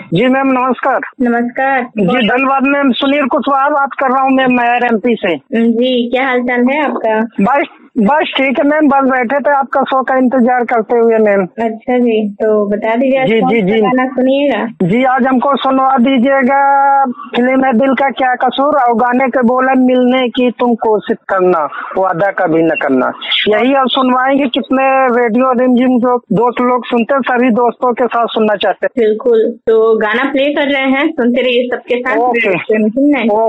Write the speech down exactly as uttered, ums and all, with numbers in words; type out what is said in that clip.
जी ma'am नमस्कार। नमस्कार जी धन्यवाद मैम। सुनील कुशवाहा बात कर रहा हूँ मैम, मेयर एमपी से। जी क्या हाल चाल है आपका? बस बस ठीक है मैम, बस बैठे थे आपका शो का इंतजार करते हुए मैम। अच्छा जी, तो बता दीजिए जी जी जी गाना सुनिएगा। जी आज हमको सुनवा दीजिएगा फिल्म है दिल का क्या कसूर, और गाने के बोले मिलने की तुम कोशिश करना, वादा कभी न करना। यही अब सुनवाएंगे। कितने रेडियो रिमझिम जो दोस्त लोग सुनते हैं, सभी दोस्तों के साथ सुनना चाहते हैं। बिल्कुल, तो गाना प्ले कर रहे हैं, सुनते रहिए सबके साथ। ओके।